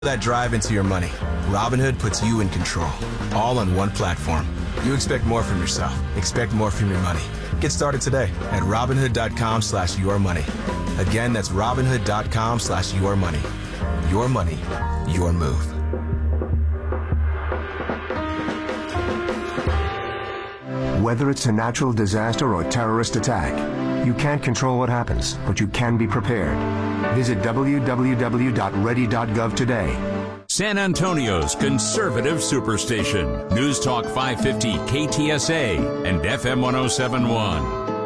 That drive into your money. Robinhood puts you in control, all on one platform. You expect more from yourself. Expect more from your money. Get started today at Robinhood.com/yourmoney. Again, that's Robinhood.com/yourmoney. Your money, your move. Whether it's a natural disaster or terrorist attack, you can't control what happens, but you can be prepared. Visit www.ready.gov today. San Antonio's conservative superstation. News Talk 550 KTSA and FM 1071.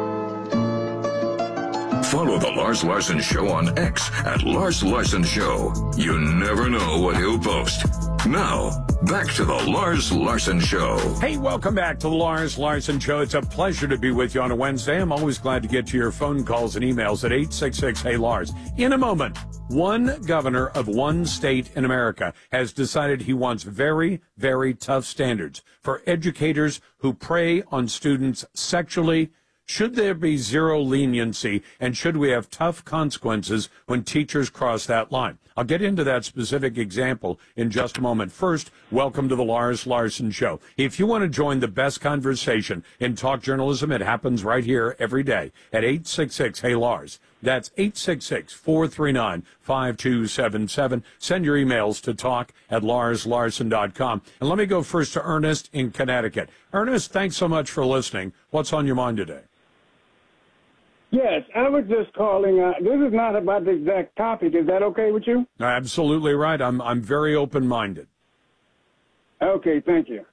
Follow The Lars Larson Show on X at Lars Larson Show. You never know what he'll post. Now, back to The Lars Larson Show. Hey, welcome back to The Lars Larson Show. It's a pleasure to be with you on a Wednesday. I'm always glad to get to your phone calls and emails at 866-HEY-LARS. In a moment, one governor of one state in America has decided he wants very, very tough standards for educators who prey on students sexually. Should there be zero leniency, and should we have tough consequences when teachers cross that line? I'll get into that specific example in just a moment. First, welcome to the Lars Larson Show. If you want to join the best conversation in talk journalism, it happens right here every day at 866-HEY-LARS. That's 866-439-5277. Send your emails to talk@larslarson.com. And let me go first to Ernest in Connecticut. Ernest, thanks so much for listening. What's on your mind today? Yes, I was just calling. This is not about the exact topic. Is that okay with you? Absolutely right. I'm very open-minded. Okay, thank you.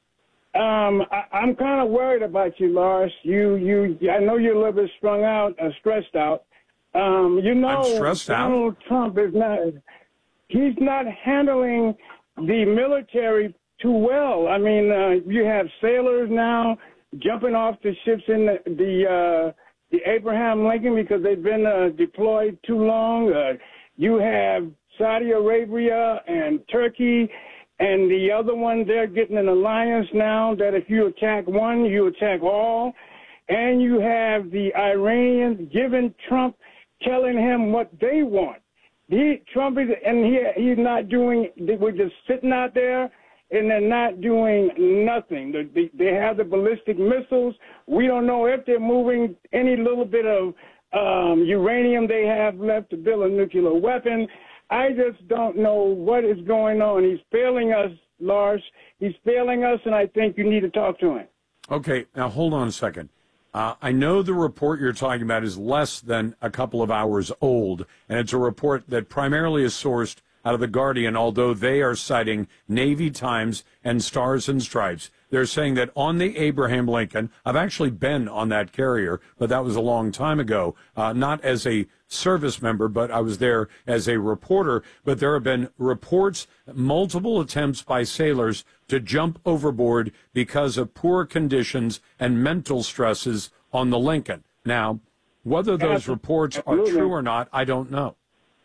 I'm kind of worried about you, Lars. I know you're a little bit stressed out. I'm stressed Donald Trump is he's not handling the military too well. I mean, you have sailors now jumping off the ships in the Abraham Lincoln because they've been deployed too long. You have Saudi Arabia and Turkey, and the other one, they're getting an alliance now that if you attack one, you attack all. And you have the Iranians giving Trump, telling him what they want. Trump is, and he's not doing, we're just sitting out there, and they're not doing nothing. They have the ballistic missiles. We don't know if they're moving any little bit of uranium they have left to build a nuclear weapon. I just don't know what is going on. He's failing us, Lars. He's failing us, and I think you need to talk to him. Okay, now hold on a second. I know the report you're talking about is less than a couple of hours old, and it's a report that primarily is sourced out of The Guardian, although they are citing Navy Times and Stars and Stripes. They're saying that on the Abraham Lincoln, I've actually been on that carrier, but that was a long time ago, not as a service member, but I was there as a reporter. But there have been reports, multiple attempts by sailors to jump overboard because of poor conditions and mental stresses on the Lincoln. Now, whether those reports are true or not, I don't know.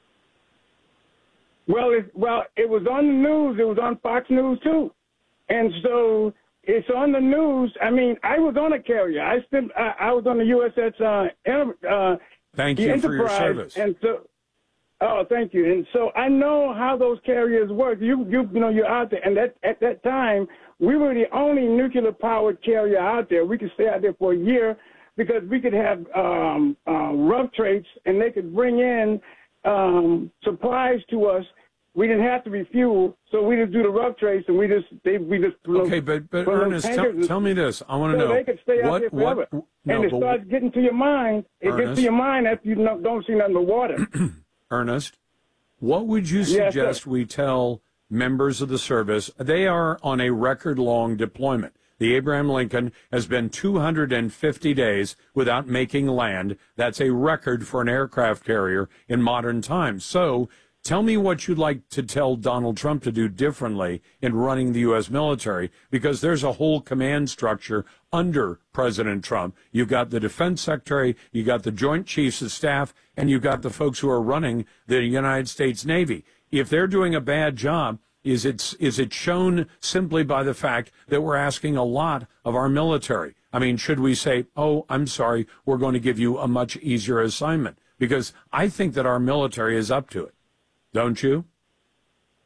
Well, it was on the news. It was on Fox News, too. And so it's on the news. I mean, I was on a carrier. I was on the USS Thank you for your service. And so, thank you. And so I know how those carriers work. You know, you're out there. And at that time, we were the only nuclear-powered carrier out there. We could stay out there for a year because we could have rough trades, and they could bring in supplies to us. We didn't have to refuel, so we just do the rough trades, and we just. Okay, but Ernest, tell me this. I want to know. They could stay out there forever. And it starts getting to your mind. It gets to your mind after you don't see nothing but water. Ernest, what would you suggest we tell members of the service? They are on a record-long deployment. The Abraham Lincoln has been 250 days without making land. That's a record for an aircraft carrier in modern times. So tell me what you'd like to tell Donald Trump to do differently in running the U.S. military, because there's a whole command structure under President Trump. You've got the defense secretary, you got the Joint Chiefs of Staff, and you've got the folks who are running the United States Navy. If they're doing a bad job, is it shown simply by the fact that we're asking a lot of our military? I mean, should we say, oh, I'm sorry, we're going to give you a much easier assignment? Because I think that our military is up to it. Don't you?